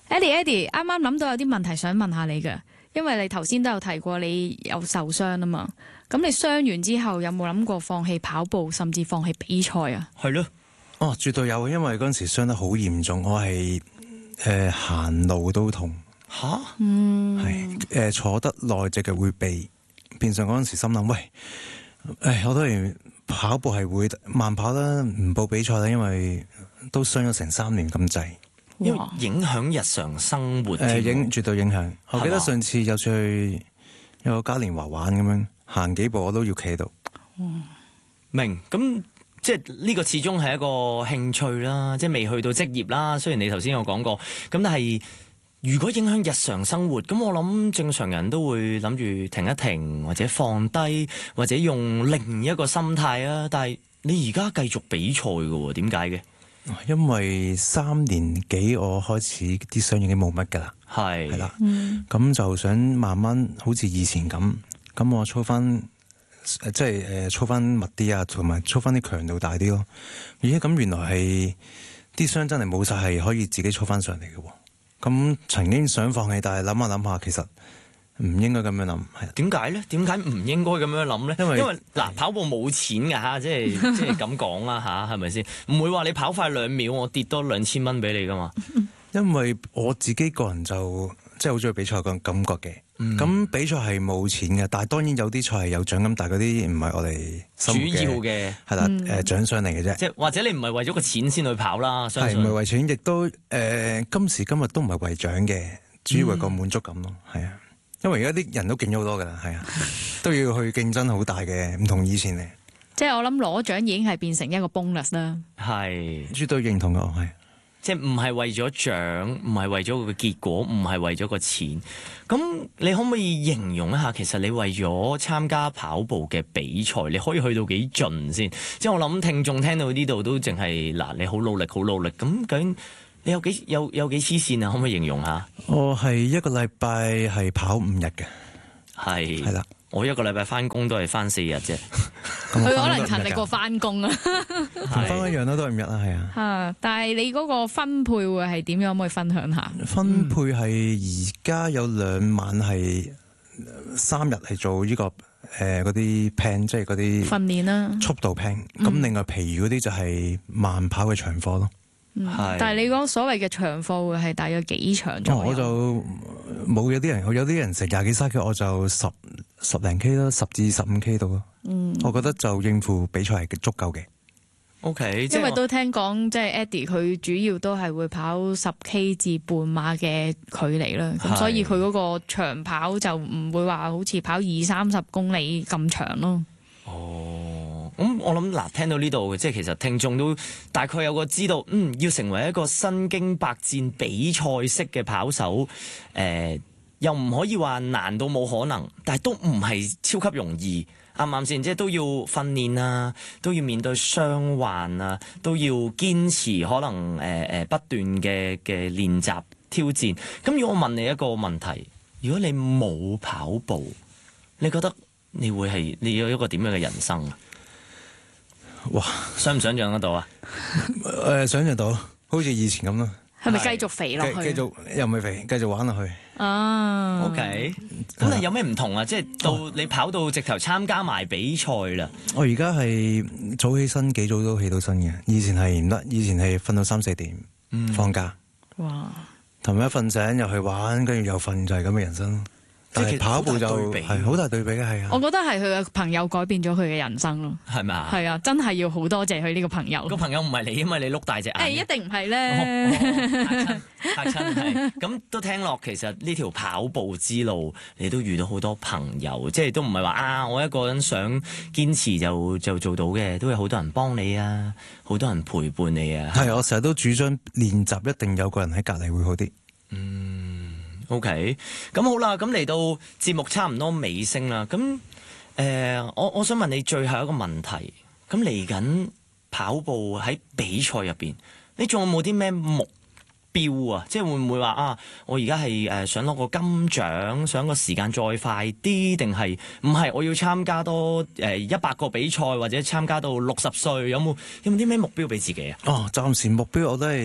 Eddie，啱啱諗到有啲問題想問下你嘅，因為你頭先都有提過你有受傷啊嘛。咁你傷完之後有冇諗過放棄跑步，甚至放棄比賽啊？ 係咯。 哦，絕對有，因為嗰陣時傷得好嚴重，我係行路都痛。 吓？ 係坐得耐隻腳會痹，變相嗰陣時心諗，喂，我都係跑步係會慢跑啦，唔報比賽啦，因為都傷咗成3年咁滯。 因為影響日常生活。 絕對影響。我記得上次有去有個嘉年華玩咁樣，行幾步我都要企喺度。 明。咁即係呢個始終係一個興趣啦，即係未去到職業啦。雖然你頭先有講過，咁但係如果影響日常生活，咁我諗正常人都會諗住停一停，或者放低，或者用另一個心態啊。但係你而家繼續比賽嘅喎，點解嘅？ 因為3年幾我開始啲傷已經冇乜㗎啦，係啦，咁就想慢慢好似以前咁我操翻即係操翻密啲啊，同埋操翻啲強度大啲咯。咦，咁原來係啲傷真係冇晒，係可以自己操翻上嚟嘅喎。咁曾經想放棄，但係諗下諗下，其實唔應該咁樣諗。係點解咧？點解唔應該咁樣諗咧？因為嗱，跑步冇錢㗎嚇，即係咁講啦嚇，係咪先？唔會話你跑快2秒，我跌多2000蚊俾你㗎嘛。 因為我自己個人就即係好中意比賽個感覺嘅。咁比賽係冇錢嘅，但係當然有啲賽係有獎金，但係嗰啲唔係我哋主要嘅係啦，獎賞嚟嘅啫。 即係或者你唔係為咗個錢先去跑啦，相信係唔係為錢，亦都今時今日都唔係為獎嘅，主要係個滿足感咯。係啊，因為而家啲人都勁咗好多㗎啦，係啊，都要去競爭好大嘅，唔同以前嘅。 即係我諗攞獎已經係變成一個 bonus 啦。 係， 絕對認同嘅，係。 即係唔係為咗獎，唔係為咗個結果，唔係為咗個錢。咁你可唔可以形容一下，其實你為咗參加跑步嘅比賽，你可以去到幾盡先？即係我諗聽眾聽到呢度都淨係嗱，你好努力，好努力。咁究竟你有幾黐線啊？可唔可以形容下？ 我係一個禮拜係跑5日嘅，係啦。 我一個禮拜翻工都係翻4日啫。 佢可能勤力過翻工啊， 同翻一樣都係5日啦，係啊。 嚇！但係你嗰個分配會係點樣？可唔可以分享下？ 分配係而家有2晚係3日係做呢個嗰啲 plan， 即係嗰啲訓練啦， 速度 plan。咁另外其餘嗰啲就係慢跑嘅長課咯。 但係你講所謂嘅長課會係大約幾長左右？ 我就冇，有啲人成20幾30K，我就10零 K 啦，10至15 K 度咯。我覺得就應付比賽係足夠嘅。 OK， 因為都聽講即係 Eddie 佢主要都係會跑10K 至半馬嘅距離啦，咁所以佢嗰個長跑就唔會話好似跑20-30公里咁長咯。 咁我諗嗱，聽到呢度即係其實聽眾都大概有個知道，要成為一個身經百戰比賽式嘅跑手，又唔可以話難到冇可能，但係都唔係超級容易，啱唔啱先？即係都要訓練啊，都要面對傷患啊，都要堅持可能不斷嘅練習挑戰。咁如果我問你一個問題，如果你冇跑步，你覺得你有一個點樣嘅人生啊？ 哇！ 想唔想像得到啊？ 想像到，好似以前咁咯。 係咪繼續肥落去？ 繼續又唔係肥，繼續玩落去。 OK，咁你有咩唔同啊？即係到你跑到直頭參加埋比賽啦。 我而家係早起身，幾早都起到身嘅。以前係唔得，以前係瞓到3-4點，放假。 哇！ 同埋一瞓醒又去玩，跟住又瞓，就係咁嘅人生。但係跑步就係好大對比嘅，係啊！ 我覺得係佢嘅朋友改變咗佢嘅人生咯， 係咪啊？ 係啊，真係要好多謝佢呢個朋友。 個朋友唔係你，因為你碌大隻眼。 一定唔係咧。 嚇親係咁都聽落，其實呢條跑步之路，你都遇到好多朋友，即係都唔係話我一個人想堅持就做到嘅，都有好多人幫你啊，好多人陪伴你啊。 係，我成日都主張練習一定有個人喺隔離會好啲。 OK， 咁好啦，咁嚟到節目差唔多尾聲啦，咁我想問你最後一個問題，咁嚟緊跑步喺比賽入邊，你仲有冇啲咩目標啊？即係會唔會話我而家係想攞個金獎，想個時間再快啲，定係唔係我要參加多100個比賽，或者參加到60歲，有冇啲咩目標俾自己啊？ 暫時目標我都係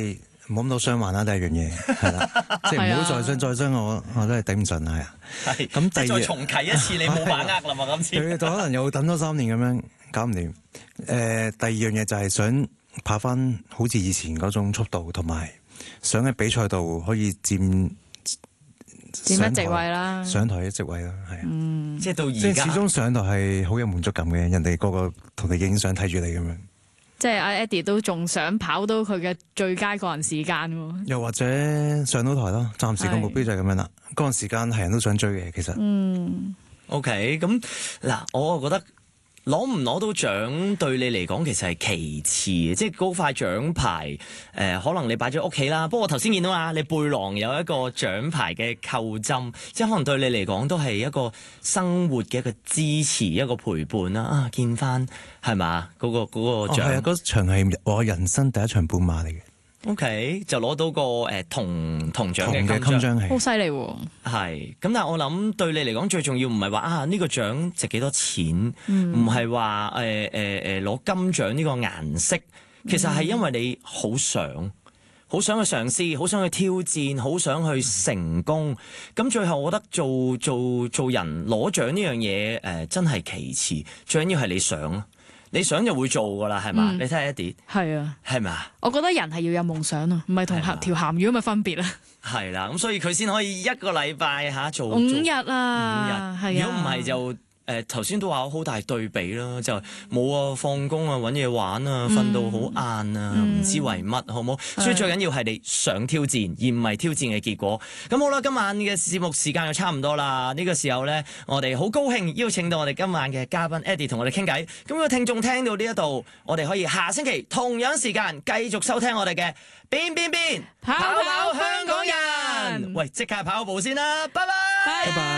冇咁多傷患啦，第一樣嘢係啦，即係唔好再傷，我都係頂唔順係啊。 係咁第二再重啟一次，你冇把握啦嘛，今次佢可能又等多3年咁樣搞唔掂。第二樣嘢就係想跑翻好似以前嗰種速度，同埋想喺比賽度可以佔一席位啦， 上台一席位啦，係啊。 即係到而即係家始終上台係好有滿足感嘅，人哋個個同你影相睇住你咁樣。 即係阿 Eddie 都仲想跑到佢嘅最佳個人時間喎。 又或者上到台咯，暫時個目標就係咁樣啦。個人時間係人都想追嘅，其實。 OK，咁嗱，我覺得攞唔攞到獎對你嚟講其實係其次嘅，即係嗰塊獎牌可能你擺咗屋企啦。不過我頭先見到啊，你背囊有一個獎牌嘅扣針，即係可能對你嚟講都係一個生活嘅一個支持，一個陪伴啦。啊，見翻係嘛嗰個獎， 係啊，嗰場係我人生第一場半馬嚟嘅。 OK， 就攞到個銅獎嘅金章係好犀利喎。 係咁，但係我諗對你嚟講最重要唔係話啊呢個獎值幾多錢，唔係話攞金獎呢個顏色，其實係因為你好想去嘗試，好想去挑戰，好想去成功。咁最後我覺得做人攞獎呢樣嘢真係其次，最緊要係你想咯。你想就會做噶啦，係嘛？你睇下 Eddie， 係啊， 係咪啊？ 我覺得人係要有夢想啊，唔係同條鹹魚咁嘅分別啊。 係啦，咁所以佢先可以一個禮拜做 5日啊，係啊。 如果唔係就頭先都話好大對比啦，就冇啊，放工啊，揾嘢玩啊，瞓到好晏啊，唔知為乜，好冇？所以最緊要係你想挑戰，而唔係挑戰嘅結果。咁好啦，今晚嘅節目時間又差唔多啦。呢個時候呢，我哋好高興邀請到我哋今晚嘅嘉賓 Eddie 同我哋傾偈。咁個聽眾聽到呢一度，我哋可以下星期同樣時間繼續收聽我哋嘅邊跑香港人。喂，即刻跑步先啦，拜拜。 拜拜。